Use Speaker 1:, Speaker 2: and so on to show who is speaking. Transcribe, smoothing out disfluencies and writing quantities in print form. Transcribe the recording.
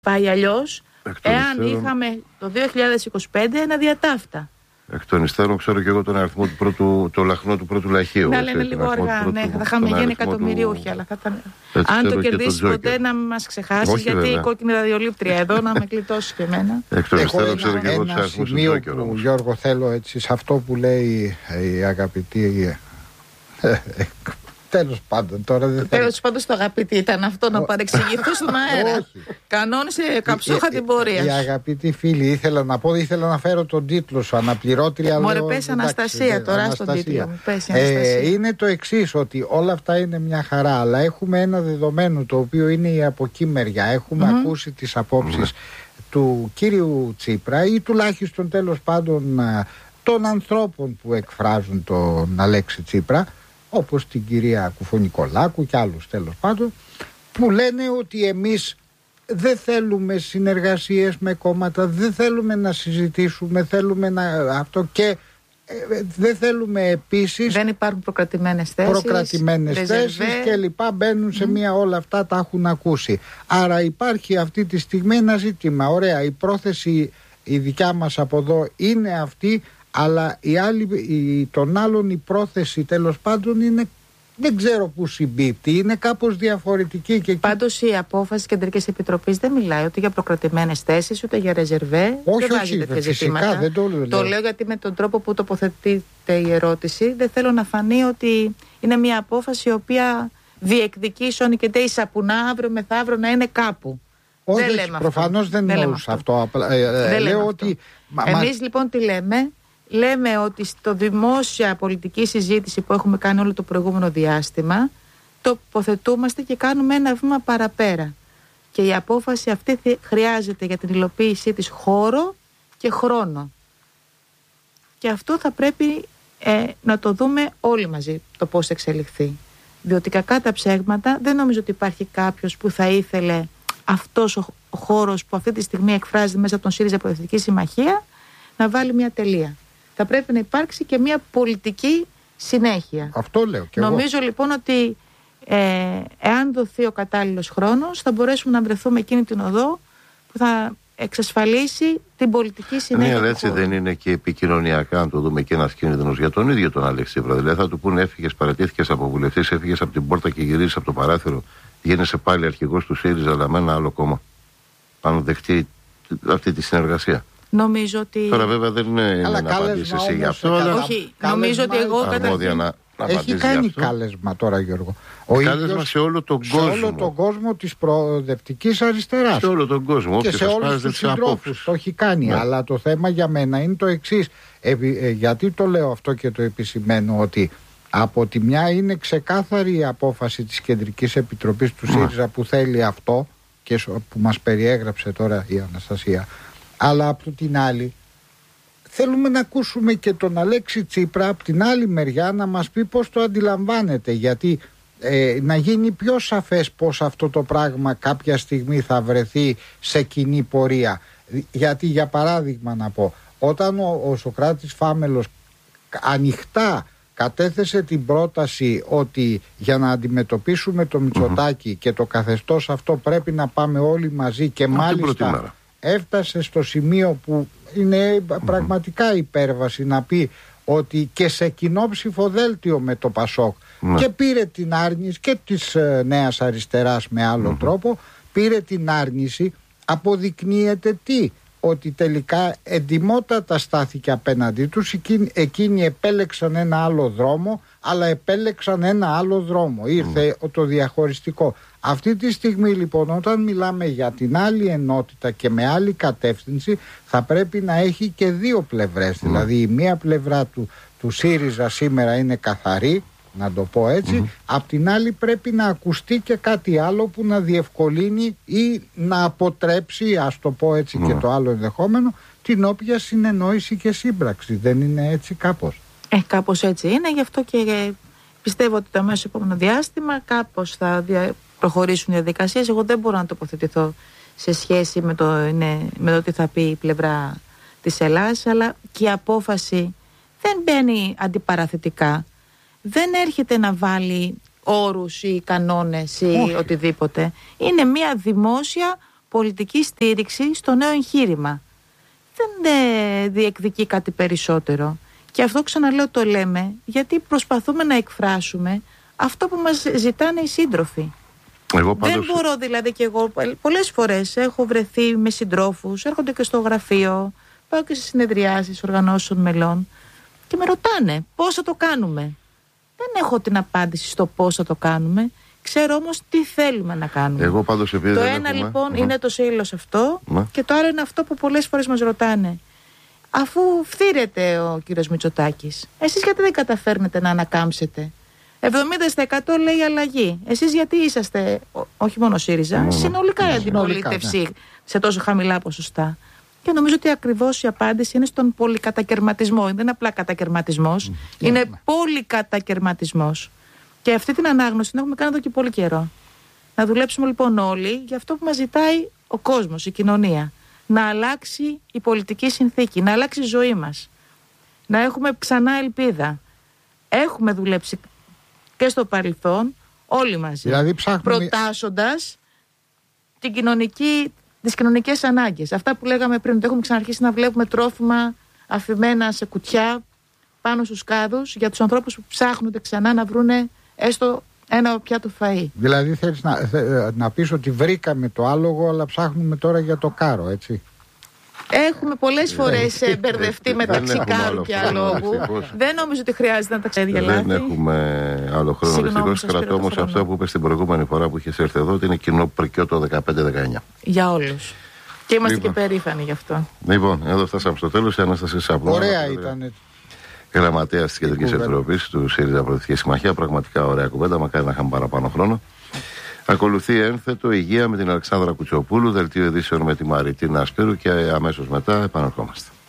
Speaker 1: πάει αλλιώς, εάν είχαμε το 2025 ένα διατάφτα.
Speaker 2: Εκ των υστέρων ξέρω και εγώ τον αριθμό του πρώτου, το λαχνό του πρώτου λαχείου.
Speaker 1: Να λένε λίγο αργά, ναι, θα είχαμε γίνει εκατομμυριούχοι, αλλά θα ήταν. Αν το κερδίσει ποτέ να μας ξεχάσει, γιατί η κόκκινη ραδιολήπτρια εδώ να με κλειτώσει και εμένα.
Speaker 2: Εκ των υστέρων ξέρω και εγώ τους αριθμούς του Τζόκερ.
Speaker 3: Που, Γιώργο, θέλω έτσι, σε αυτό που λέει η αγαπητή. Τέλος πάντων, τώρα δεν θέλω.
Speaker 1: Τέλος πάντων, το αγαπητή ήταν αυτό, να παρεξηγηθώ στον αέρα. Κανόνισε καψούχα την πορεία.
Speaker 3: Η αγαπητή φίλη, ήθελα να φέρω τον τίτλο σου, αναπληρώτρια.
Speaker 1: Μωρέ, πες Αναστασία τώρα στον τίτλο μου.
Speaker 3: Είναι το εξής, ότι όλα αυτά είναι μια χαρά, αλλά έχουμε ένα δεδομένο το οποίο είναι η από εκεί μεριά. Έχουμε ακούσει τις απόψεις του κύριου Τσίπρα ή τουλάχιστον τέλος πάντων των ανθρώπων που εκφράζουν τον Αλέξη Τσίπρα, όπως την κυρία Κουφονικολάκου και άλλους τέλος πάντων, που λένε ότι εμείς δεν θέλουμε συνεργασίες με κόμματα, δεν θέλουμε να συζητήσουμε, θέλουμε αυτό και δεν θέλουμε επίσης.
Speaker 1: Δεν υπάρχουν προκρατημένες θέσεις
Speaker 3: και λοιπά, μπαίνουν σε μία, όλα αυτά τα έχουν ακούσει. Άρα υπάρχει αυτή τη στιγμή ένα ζήτημα. Ωραία, η πρόθεση η δικιά μας από εδώ είναι αυτή, αλλά των άλλων η πρόθεση τέλος πάντων είναι, δεν ξέρω πού συμπίπτει, είναι κάπως διαφορετική. Και
Speaker 1: πάντως η απόφαση της Κεντρικής Επιτροπής δεν μιλάει ούτε για προκρατημένες θέσεις ούτε για ρεζερβέ.
Speaker 3: Όχι, φυσικά δεν το λέω.
Speaker 1: Το λέω γιατί με τον τρόπο που τοποθετείται η ερώτηση δεν θέλω να φανεί ότι είναι μια απόφαση η οποία διεκδικεί σώνει και ντέι σαπουνά αύριο μεθαύριο να είναι κάπου.
Speaker 3: Όχι, προφανώς δεν εννοούσα αυτό. Λέω ότι
Speaker 1: εμείς λοιπόν τι λέμε? Λέμε ότι στο δημόσια πολιτική συζήτηση που έχουμε κάνει όλο το προηγούμενο διάστημα τοποθετούμαστε και κάνουμε ένα βήμα παραπέρα. Και η απόφαση αυτή χρειάζεται για την υλοποίησή της χώρο και χρόνο. Και αυτό θα πρέπει να το δούμε όλοι μαζί το πώς εξελιχθεί. Διότι κακά τα ψέγματα δεν νομίζω ότι υπάρχει κάποιος που θα ήθελε αυτός ο χώρος που αυτή τη στιγμή εκφράζεται μέσα από τον ΣΥΡΙΖΑ Προοδευτική Συμμαχία να βάλει μια τελεία. Θα πρέπει να υπάρξει και μια πολιτική συνέχεια.
Speaker 3: Αυτό λέω και
Speaker 1: νομίζω εγώ. Λοιπόν ότι εάν δοθεί ο κατάλληλος χρόνος θα μπορέσουμε να βρεθούμε εκείνη την οδό που θα εξασφαλίσει την πολιτική συνέχεια.
Speaker 2: Ναι, αλλά έτσι δεν είναι και επικοινωνιακά, αν το δούμε, και ένας κίνδυνος για τον ίδιο τον Αλέξη Τσίπρα. Δηλαδή θα του πούνε έφυγες, παρατήθηκες από βουλευτής, έφυγες από την πόρτα και γυρίζεις από το παράθυρο, γίνεσαι πάλι αρχηγός του ΣΥΡΙΖΑ, αλλά με ένα άλλο κόμμα. Αν δεχτεί αυτή τη συνεργασία.
Speaker 1: Νομίζω ότι.
Speaker 2: Τώρα βέβαια δεν είναι να απαντήσει εσύ γι' αυτό.
Speaker 1: Όχι, νομίζω ότι εγώ
Speaker 2: καταρχήν.
Speaker 3: Έχει κάνει κάλεσμα τώρα, Γιώργο.
Speaker 2: Κάλεσμα σε όλο τον κόσμο.
Speaker 3: Σε όλο τον κόσμο της προοδευτικής αριστεράς.
Speaker 2: Σε όλο τον κόσμο.
Speaker 3: Και σε όλους τους συντρόφους το έχει κάνει. Ναι. Αλλά το θέμα για μένα είναι το εξής. Γιατί το λέω αυτό και το επισημαίνω, ότι από τη μια είναι ξεκάθαρη η απόφαση της Κεντρικής Επιτροπής του ΣΥΡΙΖΑ που θέλει αυτό και που μας περιέγραψε τώρα η Αναστασία. Αλλά από την άλλη θέλουμε να ακούσουμε και τον Αλέξη Τσίπρα από την άλλη μεριά να μας πει πώς το αντιλαμβάνεται, γιατί να γίνει πιο σαφές πώς αυτό το πράγμα κάποια στιγμή θα βρεθεί σε κοινή πορεία. Γιατί για παράδειγμα να πω, όταν ο Σωκράτης Φάμελος ανοιχτά κατέθεσε την πρόταση ότι για να αντιμετωπίσουμε το Μητσοτάκη και το καθεστώς αυτό πρέπει να πάμε όλοι μαζί και μάλιστα έφτασε στο σημείο που είναι πραγματικά υπέρβαση να πει ότι και σε κοινό ψηφοδέλτιο με το ΠΑΣΟΚ και πήρε την άρνηση και της Νέας Αριστεράς με άλλο τρόπο, πήρε την άρνηση, αποδεικνύεται τι? Ότι τελικά εντιμότατα στάθηκε απέναντί τους, εκείνοι επέλεξαν ένα άλλο δρόμο, αλλά επέλεξαν ένα άλλο δρόμο, ήρθε το διαχωριστικό. Αυτή τη στιγμή λοιπόν όταν μιλάμε για την άλλη ενότητα και με άλλη κατεύθυνση θα πρέπει να έχει και δύο πλευρές. Δηλαδή η μία πλευρά του ΣΥΡΙΖΑ σήμερα είναι καθαρή, να το πω έτσι, απ' την άλλη πρέπει να ακουστεί και κάτι άλλο που να διευκολύνει ή να αποτρέψει, ας το πω έτσι και το άλλο ενδεχόμενο, την όποια συνεννόηση και σύμπραξη. Δεν είναι έτσι κάπως?
Speaker 1: Κάπως έτσι είναι, γι' αυτό και πιστεύω ότι το μέσο επόμενο διάστημα κάπως θα προχωρήσουν οι διαδικασίες. Εγώ δεν μπορώ να τοποθετηθώ σε σχέση με το τι θα πει η πλευρά της Ελλάδας, αλλά και η απόφαση δεν μπαίνει αντιπαραθετικά. Δεν έρχεται να βάλει όρους ή κανόνες ή οτιδήποτε. Είναι μια δημόσια πολιτική στήριξη στο νέο εγχείρημα. Δεν διεκδικεί κάτι περισσότερο. Και αυτό, ξαναλέω, το λέμε γιατί προσπαθούμε να εκφράσουμε αυτό που μας ζητάνε οι σύντροφοι. Δεν μπορώ δηλαδή, και εγώ πολλές φορές έχω βρεθεί με συντρόφους, έρχονται και στο γραφείο, πάω και σε συνεδριάσεις οργανώσεων μελών και με ρωτάνε πώς θα το κάνουμε. Δεν έχω την απάντηση στο πώς θα το κάνουμε. Ξέρω όμως τι θέλουμε να κάνουμε.
Speaker 2: Εγώ πάντως,
Speaker 1: το ένα λοιπόν είναι το σύλλος αυτό, και το άλλο είναι αυτό που πολλές φορές μας ρωτάνε. Αφού φθήρεται ο κύριος Μητσοτάκης, εσείς γιατί δεν καταφέρνετε να ανακάμψετε? 70% λέει αλλαγή. Εσείς γιατί είσαστε, όχι μόνο ΣΥΡΙΖΑ, συνολικά η αντιπολίτευση σε τόσο χαμηλά ποσοστά? Και νομίζω ότι ακριβώς η απάντηση είναι στον πολυκατακερματισμό. Δεν είναι απλά κατακερματισμός, είναι πολυκατακερματισμός. Και αυτή την ανάγνωση την έχουμε κάνει εδώ και πολύ καιρό. Να δουλέψουμε λοιπόν όλοι για αυτό που μας ζητάει ο κόσμος, η κοινωνία. Να αλλάξει η πολιτική συνθήκη, να αλλάξει η ζωή μας. Να έχουμε ξανά ελπίδα. Έχουμε δουλέψει και στο παρελθόν όλοι μαζί,
Speaker 3: δηλαδή
Speaker 1: προτάσσοντας τις κοινωνικές ανάγκες. Αυτά που λέγαμε πριν, ότι έχουμε ξαναρχίσει να βλέπουμε τρόφιμα αφημένα σε κουτιά πάνω στους κάδους για τους ανθρώπους που ψάχνονται ξανά να βρούνε έστω ένα πιάτο φαΐ.
Speaker 3: Δηλαδή θέλεις να πεις ότι βρήκαμε το άλογο, αλλά ψάχνουμε τώρα για το κάρο, έτσι?
Speaker 1: Έχουμε πολλές φορές μπερδευτεί μεταξύ κάρου και αλόγου. Δεν νομίζω ότι χρειάζεται να τα ξεδιαλάβει.
Speaker 2: Δεν έχουμε άλλο χρόνο. Δυστυχώς κρατώ όμως αυτό που είπε την προηγούμενη φορά που είχες έρθει εδώ, ότι είναι κοινό πρικιό το 15-19.
Speaker 1: Για όλους. Και είμαστε και περήφανοι γι' αυτό.
Speaker 2: Λοιπόν, εδώ φτάσαμε στο τέλος. Η Ανάσταση Σαπνό.
Speaker 3: Ωραία ήταν.
Speaker 2: Γραμματέας της Κεντρικής Επιτροπής του ΣΥΡΙΖΑ Προοδευτική Συμμαχία. Πραγματικά ωραία κουβέντα. Μακάρι να είχαμε παραπάνω χρόνο. Ακολουθεί ένθετο Υγεία με την Αλεξάνδρα Κουτσοπούλου, δελτίο ειδήσεων με τη Μαριτίνα Ασπύρου και αμέσως μετά επαναρχόμαστε.